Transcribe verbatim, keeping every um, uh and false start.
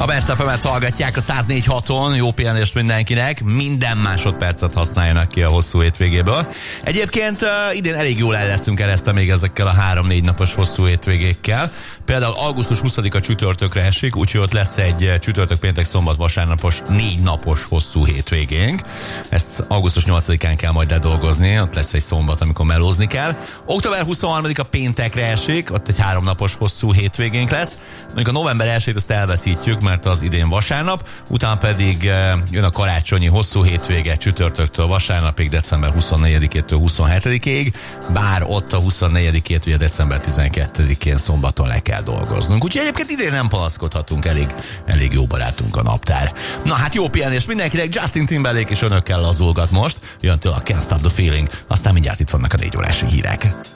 A Best ef emet hallgatják a száz négy haton, jó pihenést mindenkinek, minden másodpercet használjanak ki a hosszú hétvégéből. Egyébként uh, idén elég jól el leszünk eresztve még ezekkel a három-négy napos hosszú hétvégékkel. Például augusztus huszadika csütörtökre esik, úgyhogy ott lesz egy csütörtök, péntek, szombat, vasárnapos négy napos hosszú hétvégénk. Ezt augusztus nyolcadikán kell majd ledolgozni, ott lesz egy szombat, amikor melózni kell. október huszonharmadika péntekre esik, ott egy háromnapos hosszú hétvégénk lesz. Mondjuk a november elsejét azt elveszítjük, mert az idén vasárnap, utána pedig jön a karácsonyi hosszú hétvége csütörtöktől vasárnapig, december huszonnegyedikétől huszonhetedikéig, bár ott a huszonnegyedikét, ugye december tizenkettedikén szombaton le kell dolgoznunk. Úgyhogy egyébként idén nem panaszkodhatunk, elég, elég jó barátunk a naptár. Na hát jó pihenés mindenkinek, Justin Timberlake és önökkel lazulgat most, jön tőle a Can't Stop the Feeling, aztán mindjárt itt vannak a négy órási hírek.